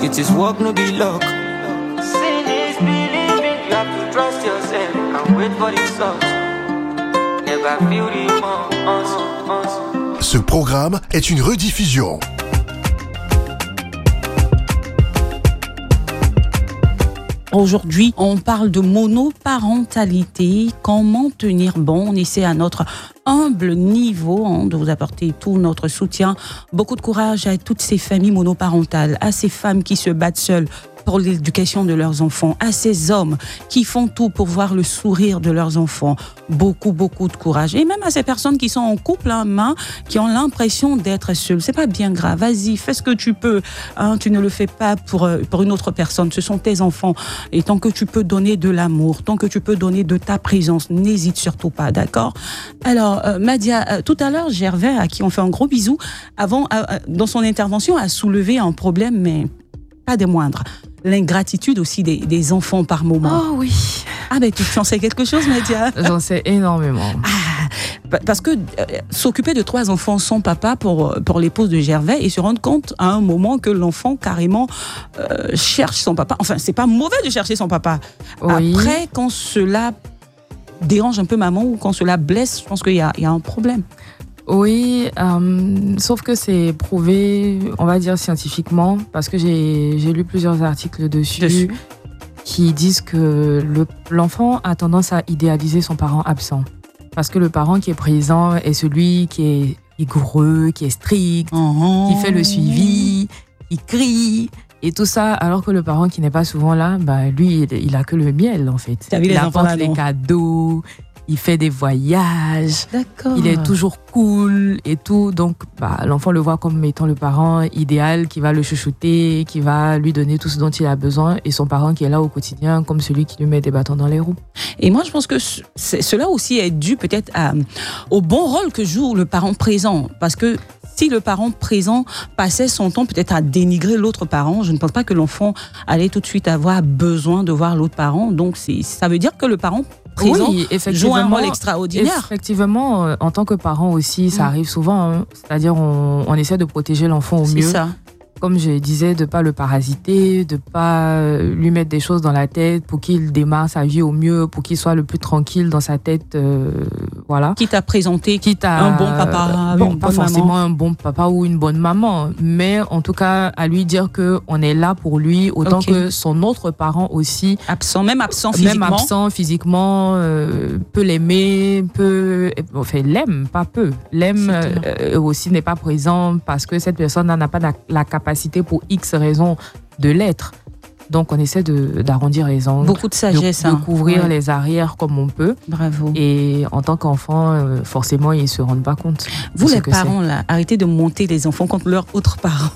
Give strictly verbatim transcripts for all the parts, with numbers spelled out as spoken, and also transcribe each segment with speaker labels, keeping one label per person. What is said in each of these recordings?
Speaker 1: It is work, no be luck. Sin is believing. You have to trust yourself and wait for the results. Never feel the remorse.
Speaker 2: Ce programme est une rediffusion.
Speaker 3: Aujourd'hui, on parle de monoparentalité, comment tenir bon. On essaie à notre humble niveau hein, de vous apporter tout notre soutien. Beaucoup de courage à toutes ces familles monoparentales, à ces femmes qui se battent seules pour l'éducation de leurs enfants, à ces hommes qui font tout pour voir le sourire de leurs enfants. Beaucoup, beaucoup de courage. Et même à ces personnes qui sont en couple, hein, main, qui ont l'impression d'être seules. C'est pas bien grave. Vas-y, fais ce que tu peux. Hein, tu ne le fais pas pour, pour une autre personne. Ce sont tes enfants. Et tant que tu peux donner de l'amour, tant que tu peux donner de ta présence, n'hésite surtout pas, d'accord? Alors, euh, Madia, euh, tout à l'heure, Gervais, à qui on fait un gros bisou, avant, euh, dans son intervention, a soulevé un problème, mais pas des moindres. L'ingratitude aussi des, des enfants par moment.
Speaker 4: Oh oui.
Speaker 3: Ah ben tu, tu en sais quelque chose, Madia?
Speaker 4: J'en sais énormément.
Speaker 3: Ah, parce que euh, s'occuper de trois enfants sans papa pour, pour l'épouse de Gervais et se rendre compte à un moment que l'enfant carrément euh, cherche son papa. Enfin, c'est pas mauvais de chercher son papa.
Speaker 4: Oui.
Speaker 3: Après, quand cela dérange un peu maman ou quand cela blesse, je pense qu'il y a, il y a un problème.
Speaker 4: Oui, euh, sauf que c'est prouvé, on va dire scientifiquement, parce que j'ai, j'ai lu plusieurs articles dessus, dessus. qui disent que le, l'enfant a tendance à idéaliser son parent absent. Parce que le parent qui est présent est celui qui est rigoureux, qui est strict, oh. qui fait le suivi, qui crie et tout ça, alors que le parent qui n'est pas souvent là, bah, lui, il, il a que le miel en fait.
Speaker 3: T'as vu
Speaker 4: il
Speaker 3: les
Speaker 4: apporte
Speaker 3: enfants,
Speaker 4: les cadeaux. Il fait des voyages,
Speaker 3: D'accord.
Speaker 4: il est toujours cool et tout. Donc, bah, l'enfant le voit comme étant le parent idéal qui va le chouchouter, qui va lui donner tout ce dont il a besoin. Et son parent qui est là au quotidien comme celui qui lui met des bâtons dans les roues.
Speaker 3: Et moi, je pense que c'est, cela aussi est dû peut-être à, au bon rôle que joue le parent présent. Parce que si le parent présent passait son temps peut-être à dénigrer l'autre parent, je ne pense pas que l'enfant allait tout de suite avoir besoin de voir l'autre parent. Donc, c'est, ça veut dire que le parent présent
Speaker 4: oui,
Speaker 3: joue un rôle extraordinaire.
Speaker 4: Effectivement, euh, en tant que parent aussi, ça mmh. arrive souvent. Hein. C'est-à-dire, on, on essaie de protéger l'enfant au
Speaker 3: c'est
Speaker 4: mieux.
Speaker 3: Ça.
Speaker 4: Comme je disais, de ne pas le parasiter, de ne pas lui mettre des choses dans la tête pour qu'il démarre sa vie au mieux, pour qu'il soit le plus tranquille dans sa tête. Euh, voilà.
Speaker 3: Quitte à présenter
Speaker 4: Quitte à,
Speaker 3: un bon papa,
Speaker 4: bon,
Speaker 3: une
Speaker 4: pas
Speaker 3: bonne
Speaker 4: forcément
Speaker 3: maman.
Speaker 4: un bon papa ou une bonne maman, mais en tout cas à lui dire qu'on est là pour lui, autant okay. que son autre parent aussi.
Speaker 3: Absent, même absent physiquement.
Speaker 4: Même absent physiquement, euh, peut l'aimer, peut, enfin l'aime, pas peu. L'aime euh, aussi n'est pas présent parce que cette personne n'a pas la, la capacité pour X raisons de l'être. Donc, on essaie de, d'arrondir les angles.
Speaker 3: Beaucoup de sagesse.
Speaker 4: De, de
Speaker 3: hein.
Speaker 4: couvrir
Speaker 3: ouais.
Speaker 4: les arrières comme on peut.
Speaker 3: Bravo.
Speaker 4: Et en tant qu'enfant, forcément, ils ne se rendent pas compte.
Speaker 3: Vous, les parents, là, arrêtez de monter les enfants contre leurs autres parents.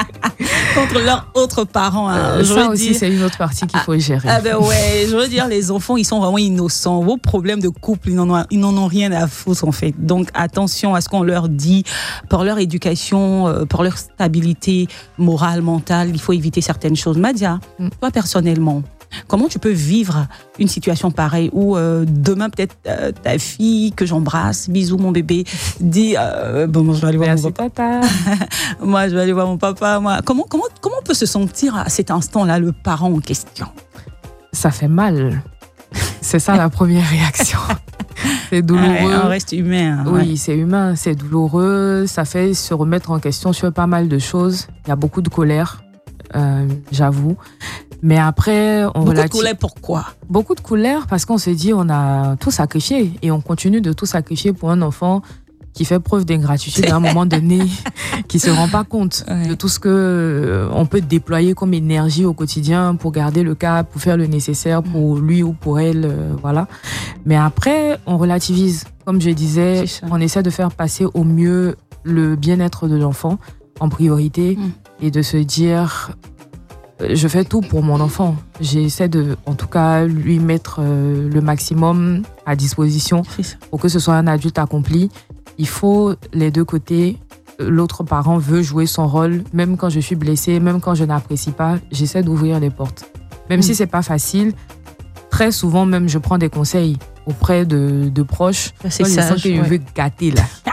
Speaker 3: contre leurs autres parents. Hein.
Speaker 4: Euh,
Speaker 3: je
Speaker 4: ça
Speaker 3: veux
Speaker 4: aussi,
Speaker 3: dire...
Speaker 4: c'est une autre partie qu'il faut gérer.
Speaker 3: Ah ben ouais, je veux dire, les enfants, ils sont vraiment innocents. Vos problèmes de couple, ils n'en ont, ils n'en ont rien à foutre, en fait. Donc, attention à ce qu'on leur dit. Pour leur éducation, pour leur stabilité morale, mentale, il faut éviter certaines choses. Madia, mm. toi, personnellement, comment tu peux vivre une situation pareille où euh, demain peut-être euh, ta fille que j'embrasse, bisous mon bébé, dit euh, bon moi je vais aller voir
Speaker 4: Merci
Speaker 3: mon papa.
Speaker 4: papa.
Speaker 3: moi je vais aller voir mon papa. Moi comment comment comment on peut se sentir à cet instant-là le parent en question?
Speaker 4: Ça fait mal. C'est ça la première réaction. C'est douloureux.
Speaker 3: Ouais, on reste humain.
Speaker 4: Oui, ouais. c'est humain, c'est douloureux. Ça fait se remettre en question sur pas mal de choses. Il y a beaucoup de colère, euh, j'avoue. Mais après, on
Speaker 3: beaucoup
Speaker 4: relati-
Speaker 3: de colère, pourquoi?
Speaker 4: Beaucoup de colère parce qu'on se dit on a tout sacrifié et on continue de tout sacrifier pour un enfant qui fait preuve d'ingratitude à un moment donné, qui se rend pas compte ouais. de tout ce que on peut déployer comme énergie au quotidien pour garder le cap, pour faire le nécessaire pour lui ou pour elle, euh, voilà. Mais après, on relativise. Comme je disais, on essaie de faire passer au mieux le bien-être de l'enfant en priorité mm. et de se dire je fais tout pour mon enfant. J'essaie de, en tout cas, lui mettre euh, le maximum à disposition pour que ce soit un adulte accompli. Il faut les deux côtés. L'autre parent veut jouer son rôle, même quand je suis blessée, même quand je n'apprécie pas, j'essaie d'ouvrir les portes. Même mmh. si c'est pas facile, très souvent même je prends des conseils auprès de, de proches.
Speaker 3: C'est ça.
Speaker 4: Je sens qu'il
Speaker 3: ouais.
Speaker 4: veut gâter là.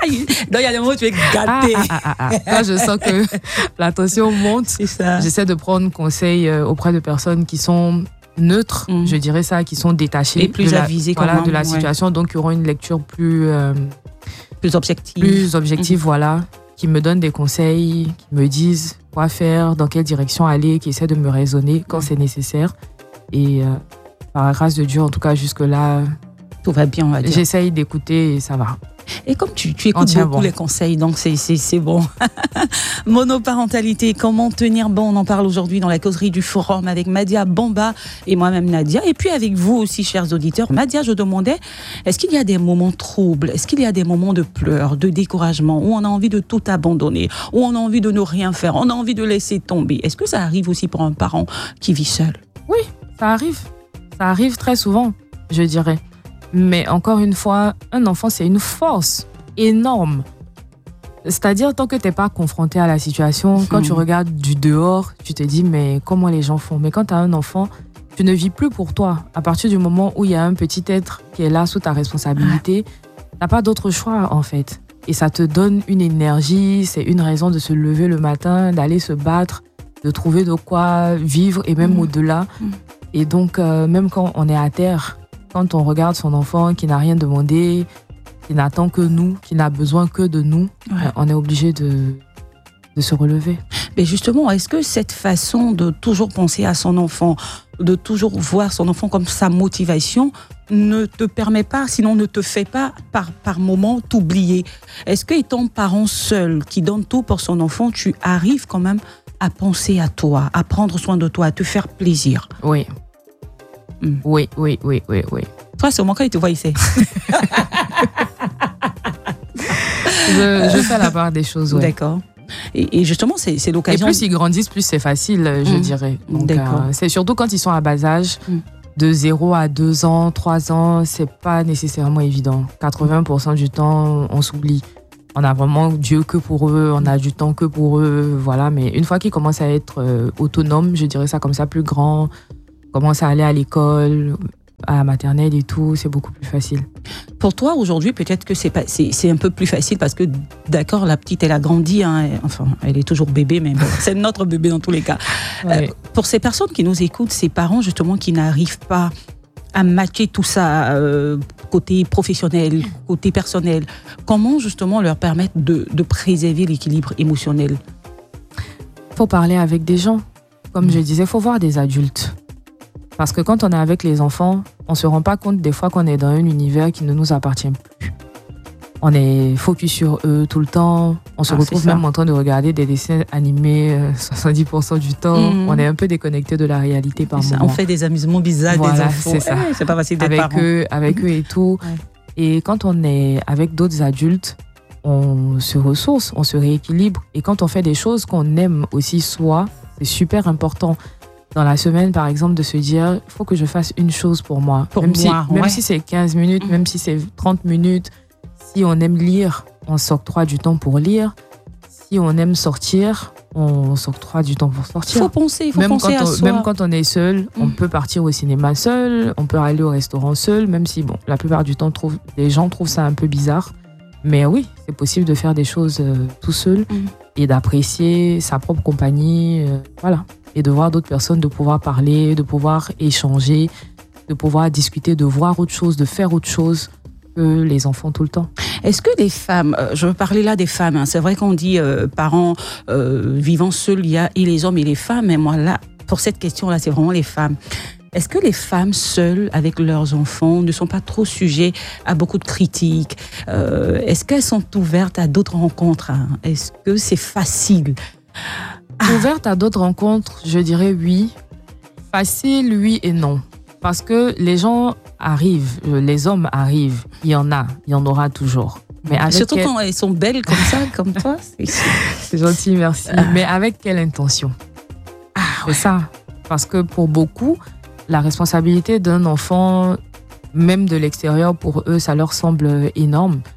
Speaker 3: il y a des moments où tu es gâté.
Speaker 4: Ah, ah, ah, ah. Quand je sens que la tension monte, j'essaie de prendre conseil auprès de personnes qui sont neutres, mmh. je dirais ça, qui sont détachées
Speaker 3: et plus
Speaker 4: de la,
Speaker 3: avisées
Speaker 4: voilà, de la
Speaker 3: ouais.
Speaker 4: situation, donc qui auront une lecture plus euh,
Speaker 3: plus objective,
Speaker 4: plus objective, mmh. voilà, qui me donnent des conseils, qui me disent quoi faire, dans quelle direction aller, qui essaient de me raisonner quand mmh. c'est nécessaire. Et euh, par la grâce de Dieu, en tout cas jusque-là,
Speaker 3: tout va bien, on va dire.
Speaker 4: J'essaye d'écouter et ça va.
Speaker 3: Et comme tu, tu écoutes beaucoup bon. les conseils, donc c'est, c'est, c'est bon. Monoparentalité, comment tenir bon, on en parle aujourd'hui dans la causerie du forum avec Madia Bamba et moi-même Nadia. Et puis avec vous aussi, chers auditeurs. Madia, je demandais, est-ce qu'il y a des moments troubles? Est-ce qu'il y a des moments de pleurs, de découragement, où on a envie de tout abandonner, où on a envie de ne rien faire, on a envie de laisser tomber? Est-ce que ça arrive aussi pour un parent qui vit seul?
Speaker 4: Oui, ça arrive. Ça arrive très souvent, je dirais. Mais encore une fois, un enfant, c'est une force énorme. C'est-à-dire, tant que tu n'es pas confronté à la situation, mmh. quand tu regardes du dehors, tu te dis, mais comment les gens font? Mais quand tu as un enfant, tu ne vis plus pour toi. À partir du moment où il y a un petit être qui est là sous ta responsabilité, tu n'as pas d'autre choix, en fait. Et ça te donne une énergie, c'est une raison de se lever le matin, d'aller se battre, de trouver de quoi vivre et même mmh. au-delà. Mmh. Et donc, euh, même quand on est à terre, quand on regarde son enfant qui n'a rien demandé, qui n'attend que nous, qui n'a besoin que de nous, ouais. on est obligé de, de se relever.
Speaker 3: Mais justement, est-ce que cette façon de toujours penser à son enfant, de toujours voir son enfant comme sa motivation, ne te permet pas, sinon ne te fait pas par, par moment t'oublier? Est-ce que étant parent seul, qui donne tout pour son enfant, tu arrives quand même à penser à toi, à prendre soin de toi, à te faire plaisir?
Speaker 4: Oui. Mmh. Oui, oui, oui, oui, oui.
Speaker 3: Toi, c'est au moment quand il te voit ici.
Speaker 4: je, je fais la part des choses, oui.
Speaker 3: D'accord. Et, et justement, c'est, c'est l'occasion...
Speaker 4: Et plus ils grandissent, plus c'est facile, je mmh. dirais. Donc,
Speaker 3: D'accord.
Speaker 4: Euh, c'est surtout quand ils sont à bas âge, mmh. de zéro à deux ans, trois ans, c'est pas nécessairement évident. quatre-vingts pour cent du temps, on s'oublie. On a vraiment Dieu que pour eux, on a du temps que pour eux, voilà. Mais une fois qu'ils commencent à être euh, autonomes, je dirais ça comme ça, plus grands, commence à aller à l'école, à la maternelle et tout, c'est beaucoup plus facile.
Speaker 3: Pour toi, aujourd'hui, peut-être que c'est, pas, c'est, c'est un peu plus facile parce que, d'accord, la petite, elle a grandi, hein, elle, enfin, elle est toujours bébé, mais bon, c'est notre bébé dans tous les cas. Ouais. Euh, pour ces personnes qui nous écoutent, ces parents, justement, qui n'arrivent pas à matcher tout ça, euh, côté professionnel, côté personnel, comment, justement, leur permettre de, de préserver l'équilibre émotionnel?
Speaker 4: Il faut parler avec des gens. Comme mmh. je disais, il faut voir des adultes. Parce que quand on est avec les enfants, on ne se rend pas compte des fois qu'on est dans un univers qui ne nous appartient plus. On est focus sur eux tout le temps. On se ah, retrouve même en train de regarder des dessins animés euh, soixante-dix pour cent du temps. Mmh. On est un peu déconnecté de la réalité par moment.
Speaker 3: On fait des amusements bizarres
Speaker 4: voilà,
Speaker 3: des enfants.
Speaker 4: C'est ça.
Speaker 3: Eh, c'est pas facile d'être
Speaker 4: avec
Speaker 3: parent.
Speaker 4: Eux, avec eux et tout. Ouais. Et quand on est avec d'autres adultes, on se ressource, on se rééquilibre. Et quand on fait des choses qu'on aime aussi soi, c'est super important. Dans la semaine, par exemple, de se dire, il faut que je fasse une chose pour moi.
Speaker 3: Pour
Speaker 4: même
Speaker 3: moi,
Speaker 4: si, même
Speaker 3: ouais.
Speaker 4: si c'est quinze minutes, mmh. même si c'est trente minutes. Si on aime lire, on s'octroie du temps pour lire. Si on aime sortir, on s'octroie du temps pour sortir.
Speaker 3: Il faut penser, il faut
Speaker 4: même
Speaker 3: penser
Speaker 4: quand
Speaker 3: à
Speaker 4: on,
Speaker 3: soi.
Speaker 4: Même quand on est seul, mmh. on peut partir au cinéma seul, on peut aller au restaurant seul, même si, bon, la plupart du temps, trouve, les gens trouvent ça un peu bizarre. Mais oui, c'est possible de faire des choses euh, tout seul mmh. et d'apprécier sa propre compagnie. Euh, voilà. Et de voir d'autres personnes, de pouvoir parler, de pouvoir échanger, de pouvoir discuter, de voir autre chose, de faire autre chose que les enfants tout le temps.
Speaker 3: Est-ce que les femmes, euh, je veux parler là des femmes, hein, c'est vrai qu'on dit euh, parents euh, vivant seuls, il y a et les hommes et les femmes, mais moi là, pour cette question-là, c'est vraiment les femmes. Est-ce que les femmes seules avec leurs enfants ne sont pas trop sujets à beaucoup de critiques? euh, Est-ce qu'elles sont ouvertes à d'autres rencontres, hein? Est-ce que c'est facile?
Speaker 4: Ah. Ouverte à d'autres rencontres, je dirais oui. Facile, oui et non. Parce que les gens arrivent, les hommes arrivent, il y en a, il y en aura toujours.
Speaker 3: Mais avec surtout quelle... quand elles sont belles comme ça, comme toi. C'est,
Speaker 4: c'est gentil, merci. Ah. Mais avec quelle intention?
Speaker 3: Ah,
Speaker 4: ouais. C'est ça. Parce que pour beaucoup, la responsabilité d'un enfant, même de l'extérieur, pour eux, ça leur semble énorme.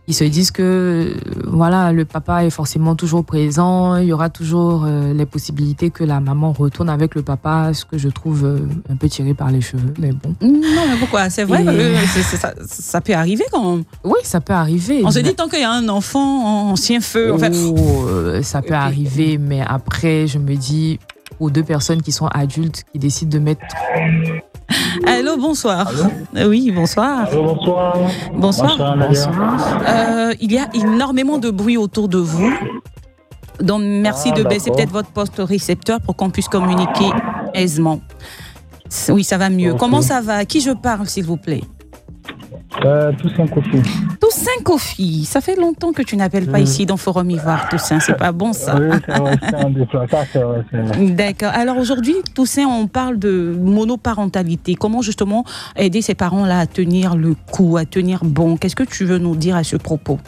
Speaker 4: Ils se disent que voilà, le papa est forcément toujours présent, il y aura toujours euh, les possibilités que la maman retourne avec le papa, ce que je trouve euh, un peu tiré par les cheveux, mais bon.
Speaker 3: Non, mais pourquoi? C'est vrai
Speaker 4: Et...
Speaker 3: que c'est, c'est, ça, ça peut arriver quand même.
Speaker 4: Oui, ça peut arriver.
Speaker 3: On se dit tant qu'il y a un enfant ancien feu, en fait.
Speaker 4: Oh, euh, ça peut arriver, mais après, je me dis, aux deux personnes qui sont adultes, qui décident de mettre...
Speaker 3: Allô, bonsoir.
Speaker 5: Allô?
Speaker 3: Oui, bonsoir.
Speaker 5: Allô, bonsoir.
Speaker 3: Bonsoir.
Speaker 5: Bonsoir, bonsoir.
Speaker 3: Euh, il y a énormément de bruit autour de vous. Donc, merci
Speaker 5: Ah,
Speaker 3: de baisser
Speaker 5: d'accord.
Speaker 3: peut-être votre poste récepteur pour qu'on puisse communiquer aisément. Oui, ça va mieux.
Speaker 5: Ok.
Speaker 3: Comment ça va? À qui je parle, s'il vous plaît?
Speaker 5: Euh, Toussaint Kofi.
Speaker 3: Toussaint Kofi. Ça fait longtemps que tu n'appelles pas
Speaker 5: Oui.
Speaker 3: ici dans Forum Ivoire, Toussaint. C'est pas bon, ça.
Speaker 5: Oui, c'est vrai, c'est un déplacement. Ça, c'est vrai, c'est vrai.
Speaker 3: D'accord. Alors aujourd'hui, Toussaint, on parle de monoparentalité. Comment justement aider ces parents-là à tenir le coup, à tenir bon? Qu'est-ce que tu veux nous dire à ce propos?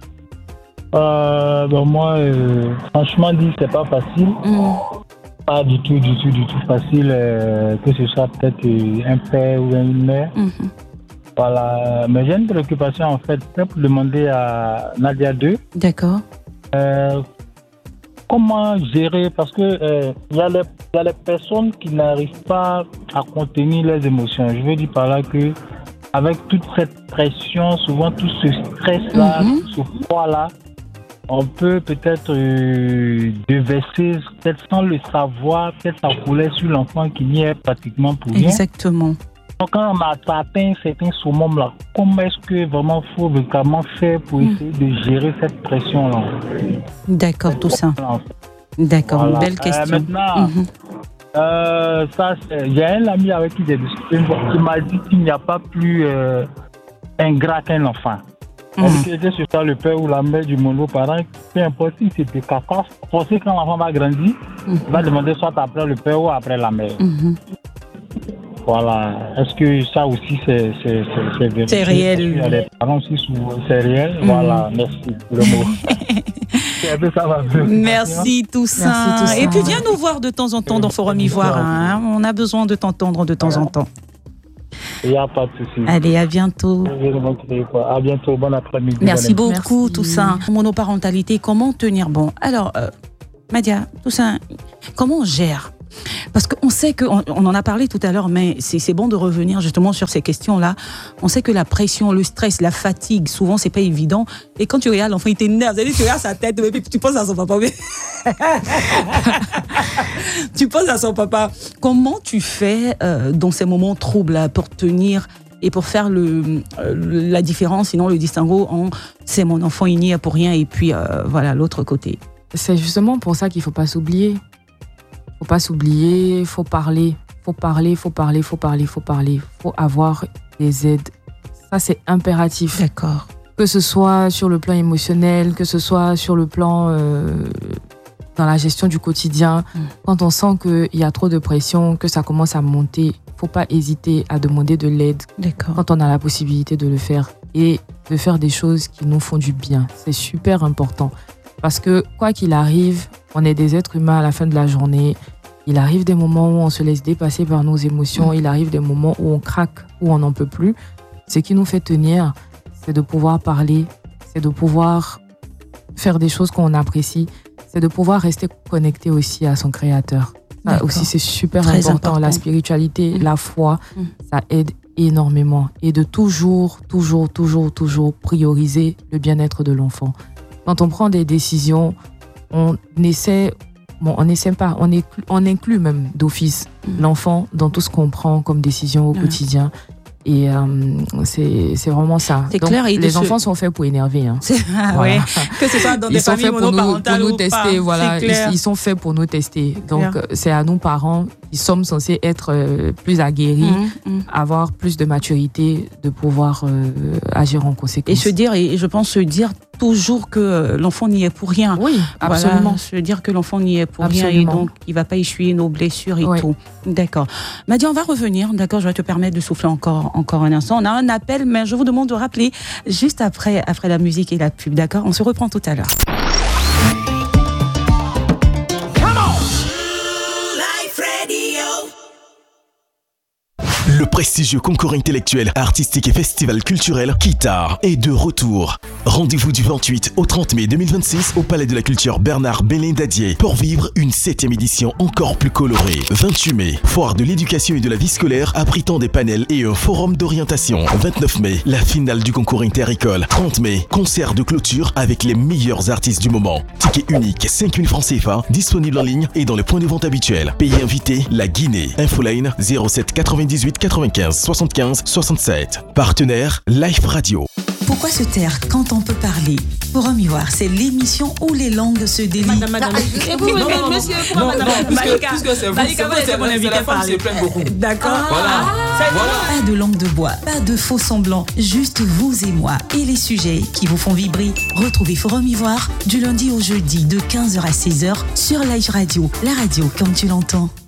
Speaker 5: Euh, ben moi, euh, franchement dit, c'est pas facile.
Speaker 3: Mmh.
Speaker 5: Pas du tout, du tout, du tout facile. euh, que ce soit peut-être euh, un père ou une mère.
Speaker 3: Mmh.
Speaker 5: Voilà. Mais j'ai une préoccupation en fait. C'est pour demander à Nadia deux.
Speaker 3: D'accord.
Speaker 5: Euh, comment gérer, parce que euh, il y a les, il y a les personnes qui n'arrivent pas à contenir les émotions. Je veux dire par là que avec toute cette pression, souvent tout ce stress-là,
Speaker 3: Mhm.
Speaker 5: tout ce poids-là, on peut peut-être euh, déverser, peut-être sans le savoir, peut-être ça coulait sur l'enfant qui n'y est pratiquement pour rien.
Speaker 3: Exactement.
Speaker 5: Donc quand on a atteint certains summums-là, comment est-ce que vraiment il faut véritablement faire pour
Speaker 3: Mhm.
Speaker 5: essayer de gérer cette pression-là?
Speaker 3: D'accord, Toussaint. D'accord,
Speaker 5: Voilà.
Speaker 3: belle
Speaker 5: Euh,
Speaker 3: question.
Speaker 5: maintenant,
Speaker 3: Mhm.
Speaker 5: euh, ça, c'est- j'ai un ami avec qui j'ai discuté une fois qui m'a dit qu'il n'y a pas plus euh, ingrat qu'un enfant.
Speaker 3: Mhm.
Speaker 5: Est-ce que que ce soit le père ou la mère du monoparent, peu importe si c'était caca, forcément quand l'enfant va grandir,
Speaker 3: Mhm.
Speaker 5: il va demander soit après le père ou après la mère.
Speaker 3: Mhm.
Speaker 5: Voilà. Est-ce que ça aussi c'est c'est c'est c'est vérifié?
Speaker 3: C'est réel.
Speaker 5: Parce qu'il y a des parents aussi souvent, c'est réel.
Speaker 3: Mhm.
Speaker 5: Voilà. Merci le mot. C'est un peu ça, ma préoccupation.
Speaker 3: Merci Toussaint.
Speaker 4: Merci, Toussaint.
Speaker 3: Et puis viens nous voir de temps en temps dans Forum Ivoire. Hein. On a besoin de t'entendre de temps en temps.
Speaker 5: Il n'y a pas de souci.
Speaker 3: Allez, à bientôt.
Speaker 5: Je vais vous montrer, quoi. À bientôt, bon après-midi.
Speaker 3: Merci
Speaker 5: Bonne
Speaker 3: beaucoup,
Speaker 4: Merci.
Speaker 3: Toussaint. Monoparentalité, comment tenir bon? Alors, euh, Madia, Toussaint, comment on gère? Parce qu'on sait qu'on on en a parlé tout à l'heure, mais c'est, c'est bon de revenir justement sur ces questions-là. On sait que la pression, le stress, la fatigue, souvent, c'est pas évident. Et quand tu regardes l'enfant, il t'énerve. C'est-à-dire, tu regardes sa tête, et puis tu penses à son papa. Mais... tu penses à son papa. Comment tu fais euh, dans ces moments troubles-là pour tenir et pour faire le, euh, la différence, sinon le distinguo en c'est mon enfant, il n'y est pour rien, et puis euh, voilà, l'autre côté.
Speaker 4: C'est justement pour ça qu'il ne faut pas s'oublier. Il ne faut pas s'oublier, il faut parler. Il faut parler, il faut parler, il faut parler, il faut parler. Il faut avoir des aides. Ça, c'est impératif.
Speaker 3: D'accord.
Speaker 4: Que ce soit sur le plan émotionnel, que ce soit sur le plan euh, dans la gestion du quotidien.
Speaker 3: Mm.
Speaker 4: Quand on sent qu'il y a trop de pression, que ça commence à monter, il ne faut pas hésiter à demander de l'aide
Speaker 3: D'accord.
Speaker 4: quand on a la possibilité de le faire et de faire des choses qui nous font du bien. C'est super important. Parce que quoi qu'il arrive, on est des êtres humains à la fin de la journée. Il arrive des moments où on se laisse dépasser par nos émotions. Il arrive des moments où on craque, où on n'en peut plus. Ce qui nous fait tenir, c'est de pouvoir parler, c'est de pouvoir faire des choses qu'on apprécie, c'est de pouvoir rester connecté aussi à son créateur. Ça
Speaker 3: D'accord.
Speaker 4: aussi, c'est super
Speaker 3: Très
Speaker 4: important.
Speaker 3: important.
Speaker 4: La spiritualité,
Speaker 3: Mm.
Speaker 4: la foi,
Speaker 3: Mm.
Speaker 4: ça aide énormément. Et de toujours, toujours, toujours, toujours prioriser le bien-être de l'enfant. Quand on prend des décisions, on essaie, bon, on essaie pas, on inclut, on inclut même d'office
Speaker 3: Mm.
Speaker 4: l'enfant dans tout ce qu'on prend comme décision au
Speaker 3: Ouais.
Speaker 4: quotidien. Et euh, c'est c'est vraiment ça.
Speaker 3: C'est
Speaker 4: Donc,
Speaker 3: clair, et de
Speaker 4: les
Speaker 3: ce-
Speaker 4: enfants sont faits pour énerver. Hein.
Speaker 3: C'est, ah,
Speaker 4: Voilà.
Speaker 3: ouais. Que ce soit dans des
Speaker 4: Ils sont
Speaker 3: familles
Speaker 4: faits pour nous, pour
Speaker 3: monoparentales
Speaker 4: nous
Speaker 3: ou
Speaker 4: tester.
Speaker 3: pas.
Speaker 4: Voilà.
Speaker 3: C'est
Speaker 4: Ils,
Speaker 3: clair.
Speaker 4: ils sont faits pour nous tester. Donc,
Speaker 3: clair.
Speaker 4: euh, c'est à nous, parents, qui sommes censés être euh, plus aguerris,
Speaker 3: Mhm, mhm.
Speaker 4: avoir plus de maturité, de pouvoir euh, agir en conséquence.
Speaker 3: Et se dire, et je pense se dire toujours que euh, l'enfant n'y est pour rien.
Speaker 4: Oui,
Speaker 3: Voilà,
Speaker 4: absolument.
Speaker 3: se dire que l'enfant n'y est pour rien et
Speaker 4: Absolument.
Speaker 3: donc il va pas essuyer nos blessures et
Speaker 4: Ouais.
Speaker 3: tout. D'accord. Madia, on va revenir. D'accord, je vais te permettre de souffler encore, encore un instant. On a un appel, mais je vous demande de rappeler juste après, après la musique et la pub. D'accord, on se reprend tout à l'heure.
Speaker 6: Le prestigieux concours intellectuel, artistique et festival culturel Kitar est de retour. Rendez-vous du vingt-huit au trente mai deux mille vingt-six au Palais de la Culture Bernard Bellin d'Adier pour vivre une septième édition encore plus colorée. vingt-huit mai, foire de l'éducation et de la vie scolaire abritant des panels et un forum d'orientation. vingt-neuf mai, la finale du concours inter-école. trente mai, concert de clôture avec les meilleurs artistes du moment. Ticket unique, cinq mille francs C F A, disponible en ligne et dans les points de vente habituels. Pays invité, la Guinée. Infoline zéro sept quatre-vingt-dix-huit quatre-vingt-quinze soixante-quinze soixante-sept. Partenaire, Life Radio.
Speaker 7: Pourquoi se taire quand on peut parler? Forum Ivoire, c'est l'émission où les langues se délient.
Speaker 8: Madame, madame,
Speaker 7: et vous,
Speaker 8: non, non,
Speaker 7: monsieur,
Speaker 8: non, non,
Speaker 7: madame,
Speaker 8: puisque,
Speaker 7: Malika,
Speaker 8: puisque c'est vous,
Speaker 7: Malika,
Speaker 8: c'est, c'est,
Speaker 7: mon invité
Speaker 8: la femme se plaint beaucoup.
Speaker 7: D'accord.
Speaker 8: Ah, voilà. voilà.
Speaker 7: Pas de langue de bois, pas de faux semblants, juste vous et moi et les sujets qui vous font vibrer. Retrouvez Forum Ivoire du lundi au jeudi de quinze heures à seize heures sur Live Radio, la radio comme tu l'entends.